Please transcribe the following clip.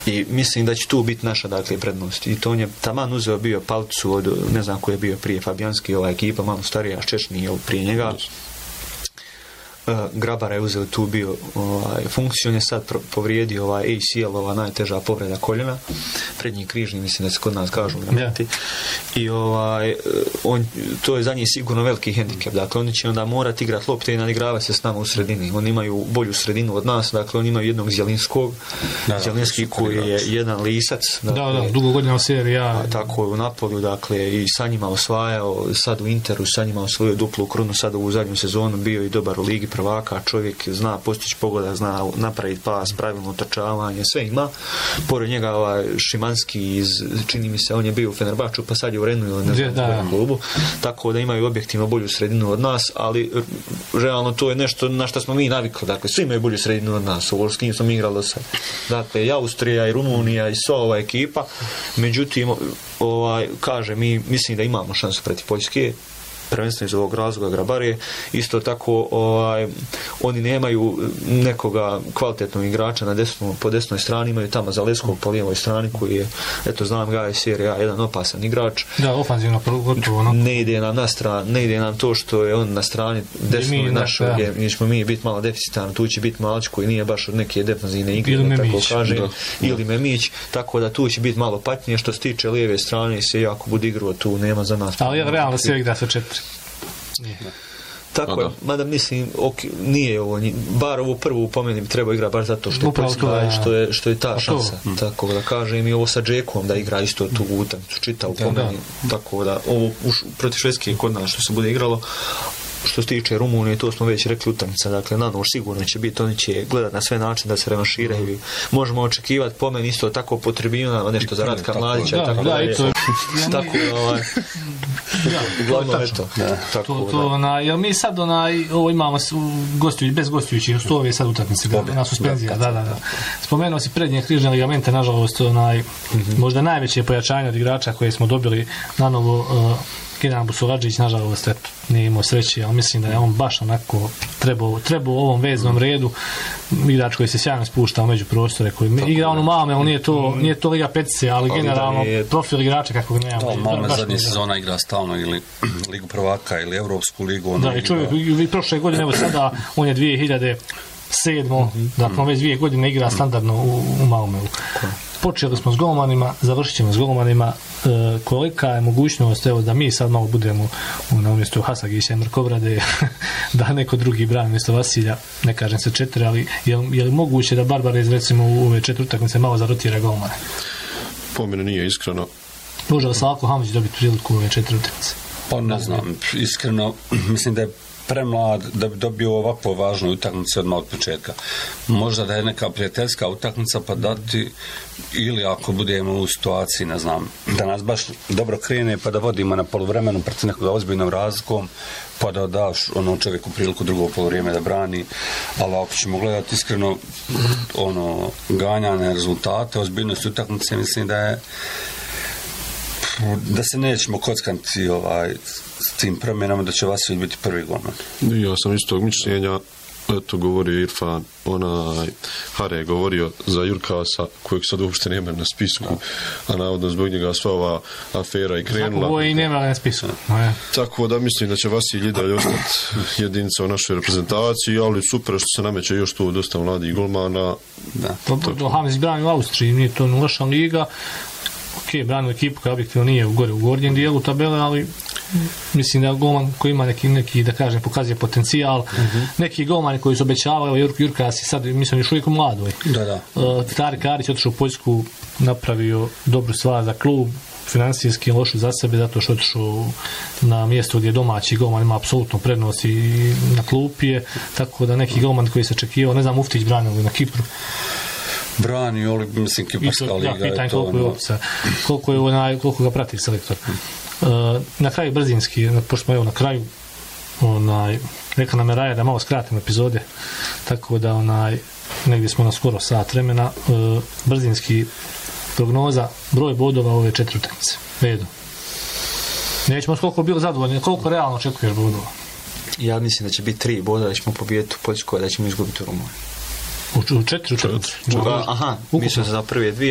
I mislim da će tu biti naša dakle prednost. I to on je taman uzeo bio palicu od, ne znam ko je bio prije, Fabijanski, ova ekipa, malo starija, Ščečni prije njega. Grabara je uzeo tu bio funkciju, on je sad povrijedio ACL, ova najteža povreda koljena, prednji križni, mislim da se kod nas kažu gramati. I to je za njih sigurno veliki hendikep. Dakle, oni će onda morati igrati lopte i nadigravati se s nama u sredini. Oni imaju bolju sredinu od nas, dakle, oni imaju jednog Zjelinskog, Zjelinski koji je jedan lisac. Dakle, dugo godina serija. Tako je u Napolju, dakle, i sa njima osvajao, sad u Interu, sa njima osvojio duplu krunu, sad u zadnju sezonu bio i dobar u Ligi prvaka, čovjek zna postići pogoda, zna napraviti pas, pravilno utrčavanje, sve ima. Pored njega Šimanski iz, čini mi se, on je bio u Fenerbahču, pa sad je u Renu ili ne znam kojem klubu, tako da imaju objektivno bolju sredinu od nas, ali realno to je nešto na što smo mi navikli, dakle svi imaju bolju sredinu od nas, ovo s kim smo igrali do sad. Dakle, i Austrija, i Rumunija, i sva ova ekipa, međutim, kaže, mi mislim da imamo šansu protiv Poljske, prvenstveno iz ovog razloga Grabare. Isto tako oni nemaju nekoga kvalitetnog igrača po desnoj strani, imaju tamo Zaleskog po lijevoj strani koji je, eto znam ga je serija jedan opasan igrač. Da, ofanzivno gotovo. Ne ide nam to što je on na strani desnoj našoj, gdje ćemo mi biti malo deficitarni, tu će biti Malić koji nije baš od neke defanzivne igre, ili Memić, tako da tu će biti malo patnije. Što se tiče lijeve strane, se jako bude igrao, tu nema za nas. Ali realno se igra sa 4. Tako je, mada mislim, nije ovo, bar ovo prvo upomenim, treba igra baš zato što je Poljska, što je ta šansa. Tako da kažem i ovo sa Džekom da igra isto tu utakmicu, čita upomenim. Tako da ovo protiv Švedske kod nas što se bude igralo. Što se tiče Rumunije, to smo već rekli utakmica, dakle na nož sigurno će biti, oni će gledati na sve načine da se revanširaju. Možemo očekivati po meni isto tako po tribinama, nešto za Ratka Mladića i tako dalje. Tako uglavnom eto. Jel mi sad ovo imamo bez gostujućih, što ove sad utakmice na suspenzija, da. Spomenuo si prednje križne ligamente, nažalost, možda najveće pojačanje od igrača koje smo dobili na novo. Kenan Busuladžić, nažalost, nije imao sreće, ali mislim da je on baš onako trebao u ovom veznom redu, igrač koji se sjajno spušta u međuprostore, koji igra ono Malme, ali nije to Liga petice, ali generalno profil igrača kako ga nemamo. Malme zadnje sezona igra stalno ili Ligu prvaka ili Evropsku ligu. Da, i čovjek prošle godine, evo sada, on je 2007. Dakle, već 2 godine igra standardno u Malmeu. Počeli smo s golmanima, završit ćemo s golmanima. Kolika je mogućnost, evo, da mi sad malo budemo na umjesto Hasagića i Mrkovrade, da neko drugi brani umjesto Vasilja, ne kažem se 4, ali je li moguće da Barbarez recimo u ove 4 utakmice malo zarotira golmane? Po mene nije iskreno. Može li Slavko Hamić dobiti priliku u ove 4 utakmice? Pa ne znam, iskreno, mislim da je premlad da bi dobio ovakvu važnu utakmicu odmah od početka. Možda da je neka prijateljska utakmica pa dati, ili ako budemo u situaciji, ne znam, da nas baš dobro krene pa da vodimo na poluvremenu protiv nekoga ozbiljnom razlikom, pa da daš čovjeku priliku drugo poluvrijeme da brani, ali ako ćemo gledati iskreno ganjane rezultate, ozbiljnost utakmice, mislim da se nećemo kockati s tim promjenama, da će Vasilj biti prvi golman. Ja sam istog mišljenja, eto govorio Irfan, Hare je govorio za Jurkasa, kojeg sad uopšte nema na spisku, a navodno zbog njega sva ova afera i krenula. Tako i nema na spisku. Tako da mislim da će Vasilj i dalje ostati jedinica u našoj reprezentaciji, ali super što se nameće još tu dosta mladih golmana. Hamić brani u Austriji, nije to loša liga. Ok, brani ekipu koja objektivno nije u gornjem dijelu tabele, ali mislim da golman koji ima neki da kažem, pokazuje potencijal. Neki golmani koji su obećavali, Jurkas je sad, mislim, još uvijek u mladoj. Tarik Karić otišao u Poljsku, napravio dobru stvar za klub, financijski lošu za sebe, zato što otišao na mjesto gdje domaći golman ima apsolutno prednost i na klupi je, tako da neki golman koji se očekivao, ne znam, Uftić branili na Kipru. Brani, ali mislim Kiparska liga je to. Koliko ga prati selektor. Na kraju brzinski, pošto smo na kraju, neka nam je Raja da malo skratimo epizode, tako da negdje smo na skoro sat vremena. Brzinski prognoza, broj bodova ove 4 utakmice. Vedo. Nećemo koliko bilo zadovoljni, koliko realno očekuješ bodova? Ja mislim da će biti 3 boda, da ćemo pobijeti u Poljskoj, da ćemo izgubiti u Rumuniji. U 4 utakmice? Aha, mislim za prve 2.